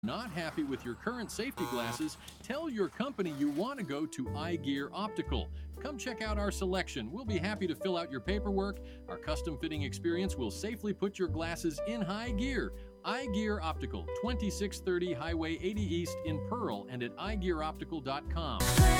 Not happy with your current safety glasses? Tell your company you want to go to Eye Gear Optical. Come check out our selection. We'll be happy to fill out your paperwork. Our custom fitting experience will safely put your glasses in high gear. Eye Gear Optical, 2630 Highway 80 East in Pearl, and at eyegearoptical.com.